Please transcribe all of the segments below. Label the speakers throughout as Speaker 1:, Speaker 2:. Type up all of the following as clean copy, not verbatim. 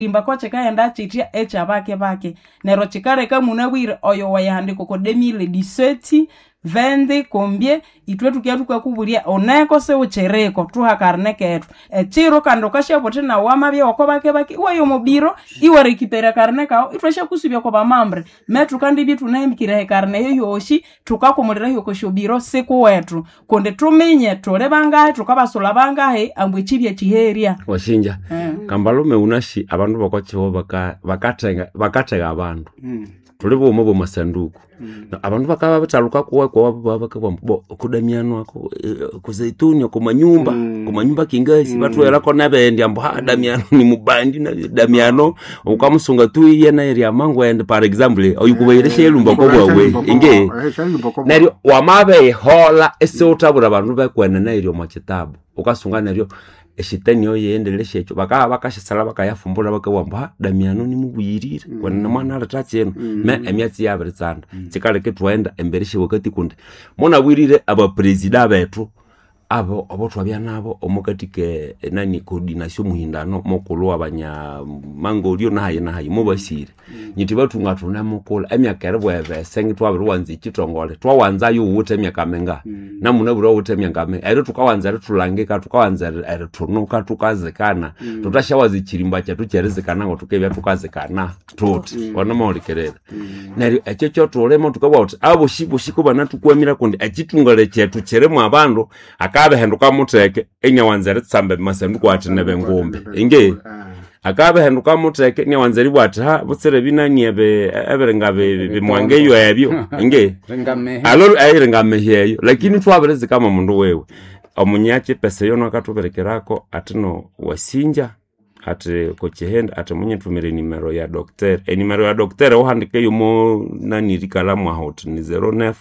Speaker 1: imba ko chikaenda chitia echa bake nero chikareka munabwire oyo wayahandiko ko 2017 vende kombie itwe tukiatuka kubulia oneko se uchereko tuha karne ketu chiro kando kashabote na wamabye wako bake wayo mobiro iwa rekipera karne kao itwasha kusubya kwa bamambre metu kandi bitu naimikira karne yoshi tukakomulira yoko shobiro seko wetu konde tumenye tole bangahe tukabasola bangahe ambwe chibya chiheria
Speaker 2: washinja kambalume unashi abantu bakochiho bakatega abantu tulibo mobo masanduku abantu bakaba bataluka kuwa bakaba kudamiano ako kuzaituni ku manyumba kingazi batu yarako nabendi ambo damiano ni mubandi na damiano ukamusunga tu yena area mango and par example oyukubayeshe lumba ko bwawe inge nari wamabe hola esotabura abantu bakwena na iri omachitabu ukasunga naryo eshitani oyendeleshe echo bakashisala bakayafumbura bakawamba damiano ni mubuyirira kwana mwana aratacheno emyatsi yaberitsanda chikaleke twenda embereshe wakati kunde mona bwirire aba president betu abo twabya nabo omukatike nani coordination muhindano mokolo abanya mangolio na hayi mubashire nyiti batunga tuna mokola emyaka eribwebe sengi twabirwanzi kitongole twawanza yo wote emyaka menga namuna buro wote emyaka menga ero tukawanza tulangeka tukawanza ero tunuka tukazekana tutashawazi chirimba cya tucherezekana ngo tukebya tukazekana tuti ona molikerera nari echo tolemo tukabwa uti abo shiko bana tukwamira kundi ekitungale cyetu ceremo abantu akabe henduka muteke enya wanzari tsambe masanduku ati nebe ngombe inge akabe henduka muteke enya wanzari bwati ha butsere binani eberengabe bimwangeyo yabyo inge alolo ayirengameheyo lakini twabeleze kama mundu wewe omunyache pesa yono akatuberekerako atino wasinja ati kochehenda ati munye tumire nimero ya docteur nimero ya docteur ohandike yumo nani rikalamu hot ni 09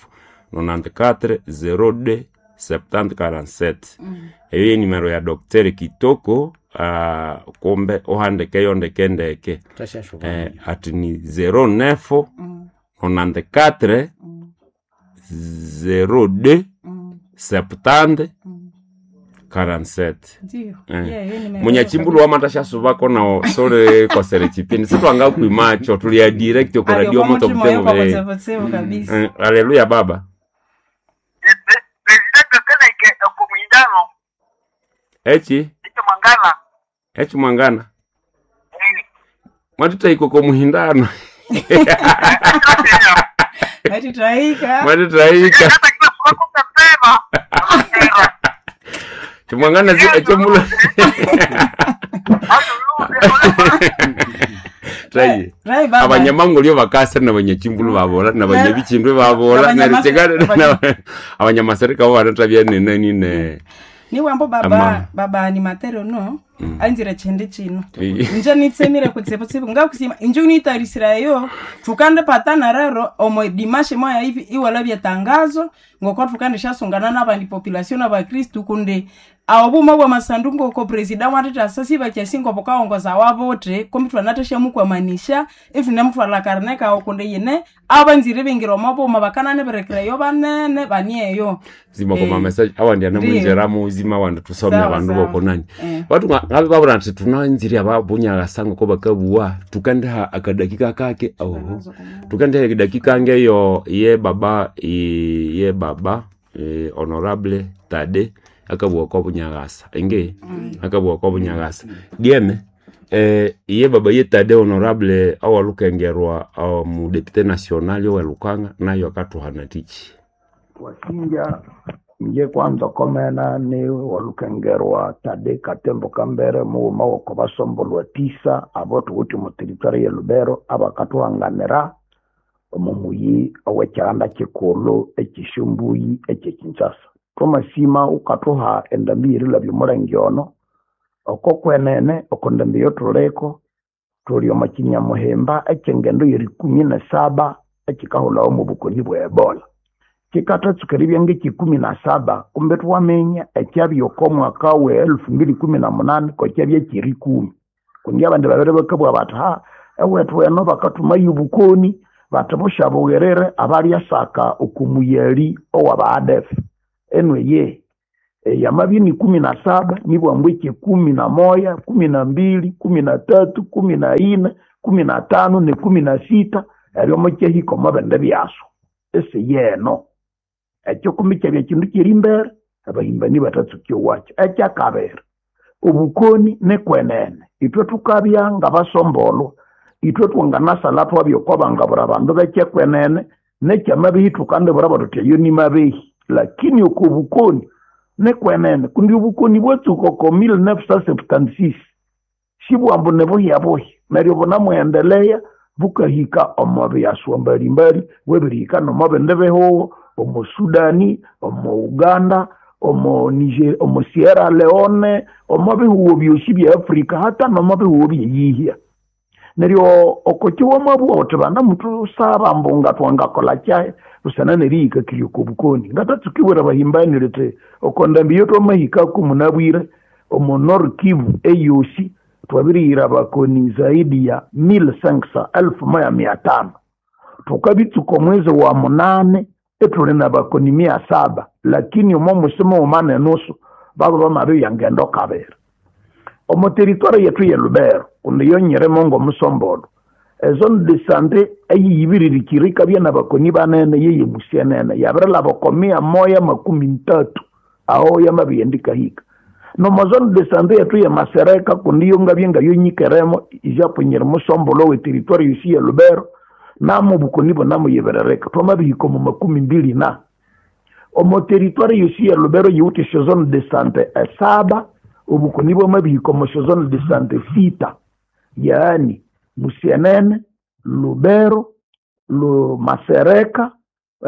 Speaker 2: 94 02 7047 eyo nimero ya docteur Kitoko kombe ohandike yondekendeke ati ni 09 94 02 70 47
Speaker 1: ndio
Speaker 2: munyachimbulu wa matasha subako na sore kwa serechipini sitwanga kuimacho tulia direct kwa radio moto kutengo
Speaker 1: kabisa
Speaker 2: haleluya baba
Speaker 3: president kana ike kumindano
Speaker 2: echi mwangana mwatita iko kumuhindano mwatitaika Tumangana zi echomula. Trai baba. Abanyamango lyo bakasa na banyachimbulu babola na banyabichindwe babola na tegana abanyamasarika bo baratabya nene.
Speaker 1: Ni wambo baba ni matero no. Anzira chende chino. Nje nitsemire kutsepo ngakusima inje unitarisira yo tukande patana rero omo dimashe moya hivi iwala bya tangazo ngoko tukande shasungana n'abandi population aba Kristo kunde abuma bwa masandungo ko president watata sasi bachasingo bokaongoza wabote komitwa natasha mukwa manisha ifune mtu ala karneka okunde yene abanzire bengiro mabo mabakana ne berekera yo banene banieyo
Speaker 2: zima kwa message awandi anamunjera muzima wanda tusomya abantu boko nani watu ngabe babura nti tunanzire ababunya gasango ko bakabuwa tukanda akadakika kake tukanda dakika ngeyo ye baba honorable Tade akabuwa kwa bunyagasa inge akabuwa kwa bunyagasa dieme ye baba ye Tade honorable awalukengerwa mu député national yo welukanga nayo akatuhana tichi
Speaker 4: wasinja nje kwanza komena ni walukengerwa Tade Katembo Kambere mu mawoko basombolo 9 abotu uti mu territory ya Lubero abakatuhanganira omumuyi awekiranda kikolo ekishumbuyi ekikinshasa Tomasima ukatuha endambiri labyo murengyono okokwenene okondambiyo tuleko tulio makinya muhemba ekengendo yiri 17 ekikahula mu bukoni bwa Ebola kikata tukaribya ngiki 17 kumbe twamenya ekyabyo ko mwaka we 2018 ko kyabye kiri 10 kundi abandi babere bakabwa batha ewetu eno bakatuma yubukoni batabushabogerere abali asaka okumuyeri owa baadef enwe ye yamabini 17 nibwa mbweke 11 12 13 14 15 ne 16 eryo moke hiko mabende byaso ese yeno ekyo kumikya bya kindu kiri imbere abahimbani batatsukyo wacho ekyakabera obukoni nekwenene itwe tukabyanga basombolo itwe twanganasala twabyo kwabangabura abandu bekyekwenene nekyamabihitu kandi burabado teyo ni mabehi lakini okubukoni nekwenene kundi obukoni bwetsuko ko 1976 shibwambo nebohi neryo bonamwendelea bukahika omobe yaswambali mbali webirika nomobe ndebeho omo Sudani omo Uganda omo Niger omo Sierra Leone omobe huo byoshi bya Afrika hata nomobe huo byihia neryo okochiwa mabu otubanda mutu saba mbonga twangakola cyae usana nerika kiriyo kubukoni ngatatsukiwera bahimbani lete okondambiyo to mahika kumunabwire omo Nord Kivu eyosi twabirira bakoni zaidi ya 1500 tukabitsuko mwezi wa 8 etule na bakoni 700 lakini omo musemo omane nusu baba bamabe yangendo kabera omo territoire yetu ya Lubero kundi yonyere mongo musombolo zone de santé ayibiririkirika bya nabakoni banene yeye musianene yabrala bakomia 113 aho yamabiyendika hika no mazone de santé yetu ya Masereka kundi yonga byenga yonyikeremo ijapunyere musombolo we territoire yusi ya Lubero namo bukoni bonamo yeberereka twamabihiko mu 12 na omo territoire yusi ya Lubero yuti zone de santé 7 ubukoni bomabihiko mu zone de santé 6 yaani Musianene, Lubero, Masereka,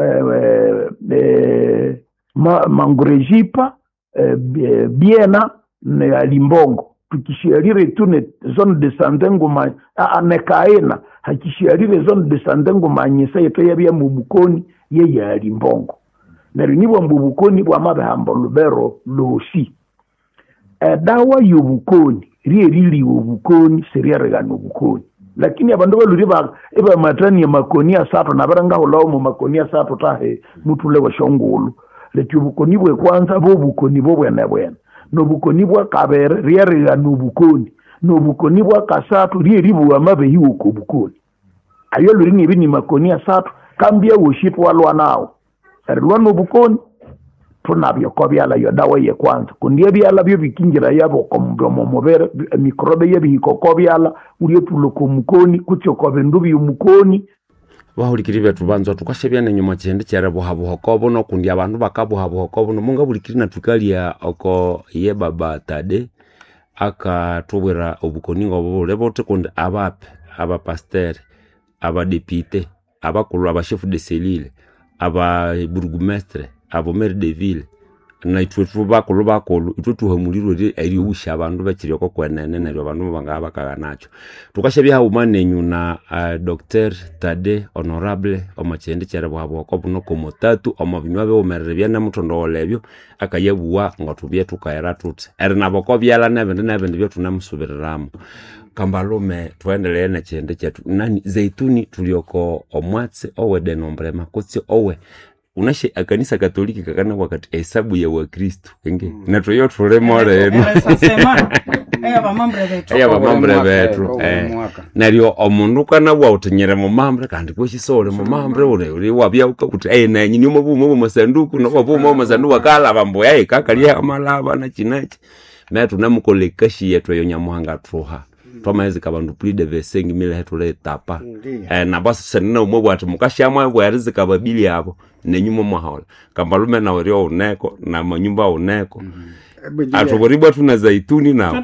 Speaker 4: Mangurejipa, Biena na Limbongo. Tukishiarire tune zone de santé ngoma anekaena hakishiarire zone de santé ngoma nyesa yeto yabya mu bukoni ye ya Limbongo. Nari nibo mbubukoni bwa mabahambo Lubero losi. Dawa yobukoni riri ubukoni seriarigano ubukoni lakini abantu baluriba eba matani ya makoni asatu nabaranga holawo mu makoni asatu tahe mutule wa shongulu leti ubukoni bwe kwanza bo bukoni bo bwene no bukoni bwa kabere riarigano ubukoni no bukoni bwa kasatu riribu amabehi uko bukoni ayo lurini bini makoni asatu kambia worship walwa nawo erwana ubukoni tunabyo ko byala yo dawa ye kwanza kundi byala byo bikingira yabo kombo mobere mikrobe ye bihiko ko byala uriyo tuloko mukoni kutyo ko bendubi umukoni
Speaker 2: bahulikiribe tubanzo tukashebyane nyuma cyende cyarabo habuhokobo no kundi abantu bakabo habuhokobo no munga bulikirina tukalia oko ye baba Tade akatubwera obukoni ngo lebote kundi abape aba pasteur aba député abakulu aba chef de cellule aba bourgmestre abo maire de ville na itwe bakolo itwe tuhamulirwe ari usha abantu bakiriye ko kwenene neryo abantu bangaba kaganacho tukashebya umanenyu na Dr. Tade honorable omachende cyarabo habo ko buno ko motatu omabinywa be omerere bya namutondo olebyo akayebuwa ngatubye tukaera tuti eri naboko byala nabende byo tunamusubiriramo kambalume tuendelee na chende chetu nani Zeituni tulioko omwatse owe de nombrema kutsi owe unashe akanisa katoliki kakana wakati hesabu ya Wakristo kenge natoyo tulemore eno aya bamambre betu naryo omundu kana bwa utinyere mu mambre kandi kweshisole mu mambre uri wabya ukakuti na nyinyo mu masanduku no mu masanduku akala bambo yae kakali amalaba na chinachi na tunamukolekashi yetu yo nyamuhanga troha twamaezi kabandu plide vesengi mile hetule tapa na basi senina umwe ati mukashamwa bwarizika babili yabo nenyuma mwahola kambalume na werio uneko na manyumba uneko atuboriba tuna Zaituni nao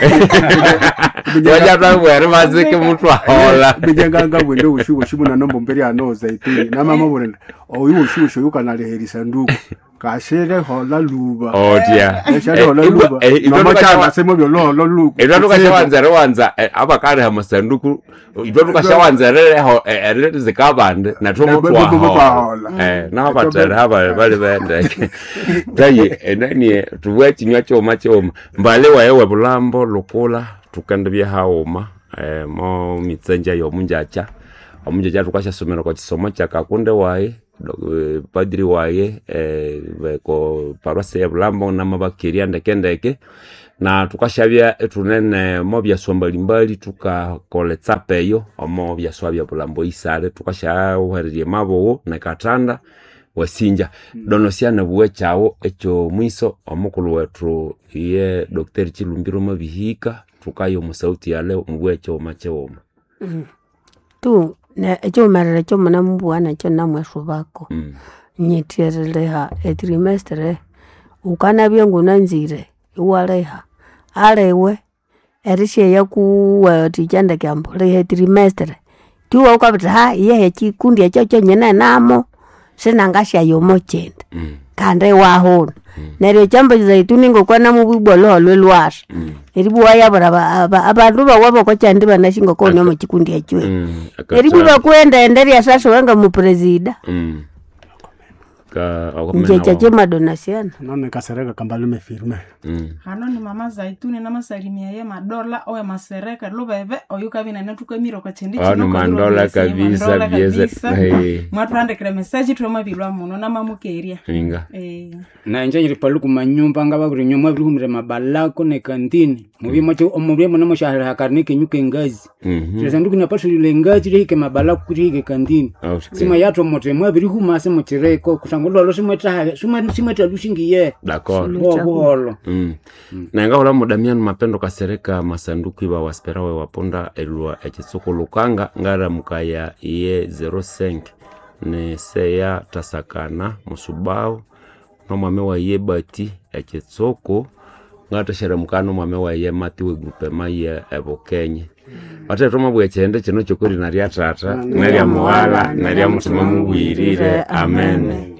Speaker 2: waja tabu ya rimazike mtu ahola
Speaker 5: bijenganga wendo ushubu na nombo mbele ya no Zaituni na mama borenda oyu ushusho yuka na leheri sanduku kashere hola luba
Speaker 2: otia
Speaker 5: hola luba mama chana semo byo lo luku
Speaker 2: tukashawanza abakari ha masanduku tukashawanza rere zikabande na tomo twahola na abatara haba bali bende tayi nani tuwechi nyachoma mbale waewe bulambo lukula tukandibye haoma mo mitsenja yo munjacha omunja tukashasomera kwa kisomo kya Kakunde waye padri waye ko parwase ya Bulambo na mabakiria ndekendeke na tukashabya etunene mo byasomba limbali tukakoletsa peyo omo byaswabya Bulambo isale tukashawererie mabo na Katanda wasinja donosiana buwe chawo echo mwiso omukulu wetu ye Dr. Chilumbiro mabihika tukayo musauti ya leo mbuwe cho machewoma
Speaker 6: tu na echo marere cho mona mbuana cho na mweso bako nyitiereleha etrimestre ukana byangu nanzire iwaleha alewe erishe yakuwa tijanda kyambole etrimestre tuwa ukabita ha ye chikundi echo nyene namo senangasha yomo chenda kande wahona nere chambo zaituni ngokwana mubibolo lwelwasha eribu wayabara abantu bawabo ko cyandi banashinga ko nyomo chikundi ecyo eribu bakwenda enderi asasa wanga mu president nje madonation
Speaker 5: none kasereka Kambalume firme
Speaker 1: hano ni mama zaituni na masalimia ye madola oya masereka lubebe oyuka bina natukamiro kwa chendi
Speaker 2: chino mandola kabisa bieze
Speaker 1: mwatwande kre message tuma bilwa muno na mamukeria
Speaker 2: inga
Speaker 7: na nje nyiri paluku manyumba ngaba buri nyuma bihumire mabalako ne kantini mubi macho omubye muno mushahara hakarnike nyuke ngazi sasa nduku na pasu ile ngazi rike mabalako kurike kantini sima yato mote mwa biri huma se motireko kusangolo lo simeta lushingiye
Speaker 2: d'accord
Speaker 7: bolo
Speaker 2: na ngaola mudamiano mapendo kasereka masanduku iba wasperawe waponda elwa ekitsoko lukanga ngara mukaya ye 05 ne seya tasakana musubao no mwame wa yebati ekitsoko ngata shere mukano mwame wa ye matiwe grupe maye ebokenye ate toma bwechende kino chokuri nari atata nari amwala nari amutima mubwirire amen